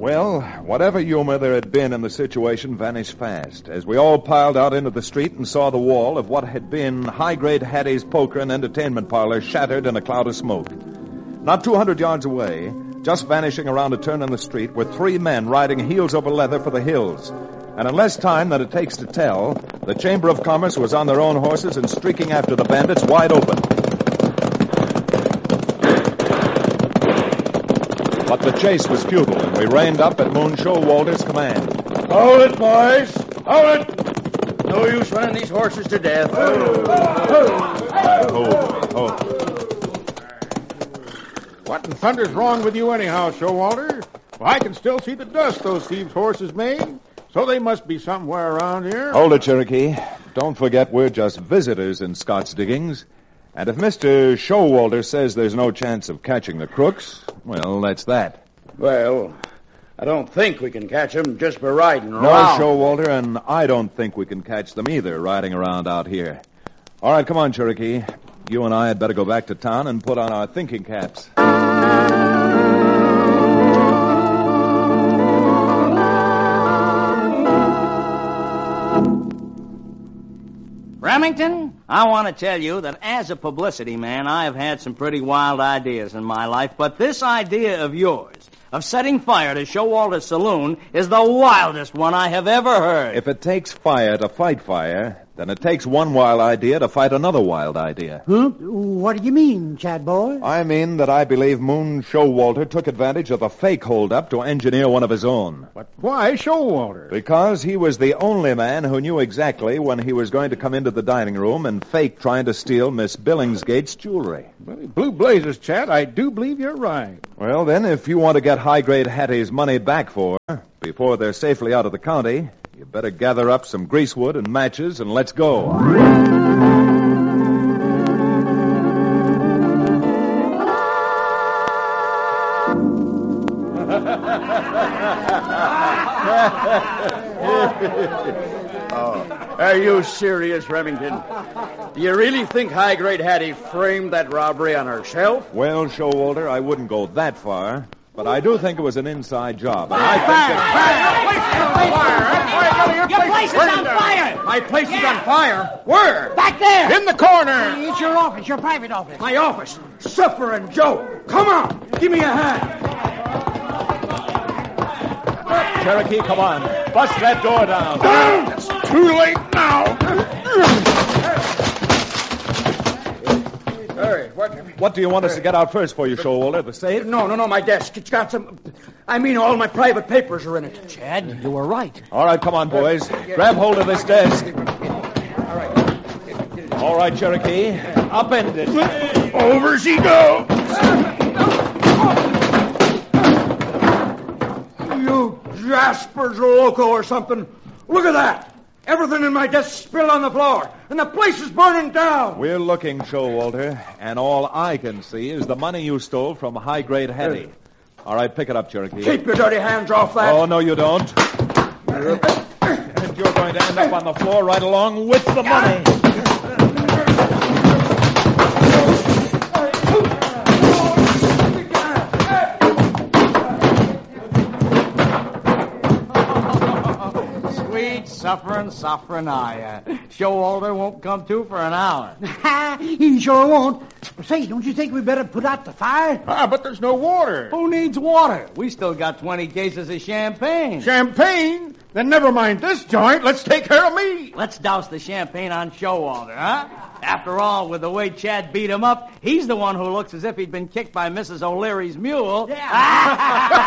Well, whatever humor there had been in the situation vanished fast as we all piled out into the street and saw the wall of what had been High-Grade Hattie's poker and entertainment parlor shattered in a cloud of smoke. Not 200 yards away, just vanishing around a turn in the street, were 3 men riding heels over leather for the hills. And in less time than it takes to tell, the Chamber of Commerce was on their own horses and streaking after the bandits wide open. But the chase was futile, and we reined up at Moon Showalter's command. Hold it, boys. Hold it. No use running these horses to death. Hold. What in thunder's wrong with you anyhow, Showalter? Well, I can still see the dust those thieves' horses made, so they must be somewhere around here. Hold it, Cherokee. Don't forget we're just visitors in Scott's diggings. And if Mr. Showalter says there's no chance of catching the crooks, well, that's that. Well, I don't think we can catch them just by riding around. No, Showalter, and I don't think we can catch them either riding around out here. All right, come on, Cherokee. You and I had better go back to town and put on our thinking caps. Remington, I want to tell you that as a publicity man, I have had some pretty wild ideas in my life, but this idea of yours, of setting fire to Showalter's saloon, is the wildest one I have ever heard. If it takes fire to fight fire, then it takes one wild idea to fight another wild idea. Huh? What do you mean, Chad boy? I mean that I believe Moon Showalter took advantage of the fake holdup to engineer one of his own. But why Showalter? Because he was the only man who knew exactly when he was going to come into the dining room and fake trying to steal Miss Billingsgate's jewelry. Well, blue blazes, Chad, I do believe you're right. Well, then, if you want to get High-Grade Hattie's money back for her, before they're safely out of the county, you better gather up some greasewood and matches and let's go. Are you serious, Remington? Do you really think High-Grade Hattie framed that robbery on herself? Well, Showalter, I wouldn't go that far, but I do think it was an inside job. And I think Your place is on fire! My place is on fire? Where? Back there! In the corner! It's your office, your private office. My office. Suffering Joe. Come on. Give me a hand. Cherokee, come on. Bust that door down. It's too late now. Hurry. What do you want us to get out first for you, Showalter? The safe? No, my desk. It's got some... I mean, all my private papers are in it. Chad, you were right. All right, come on, boys. Grab hold of this desk. All right, Cherokee. Upend it. Over she goes. You Jaspers Loco or something. Look at that. Everything in my desk spilled on the floor, and the place is burning down. We're looking, Showalter, and all I can see is the money you stole from High-Grade Hattie. All right, pick it up, Cherokee. Keep your dirty hands off that. Oh, no, you don't. And you're going to end up on the floor right along with the money. Suffering I. Showalter won't come to for an hour. He sure won't. Say, don't you think we better put out the fire? But there's no water. Who needs water? We still got 20 cases of champagne. Champagne? Then never mind this joint. Let's take care of me. Let's douse the champagne on Showalter, huh? After all, with the way Chad beat him up, he's the one who looks as if he'd been kicked by Mrs. O'Leary's mule. Yeah.